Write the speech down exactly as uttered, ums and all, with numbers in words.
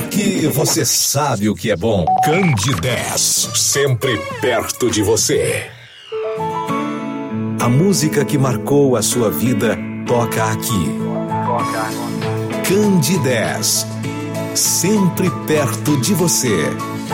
Porque você sabe o que é bom. Candidez, sempre perto de você. A música que marcou a sua vida toca aqui. Candidez, sempre perto de você.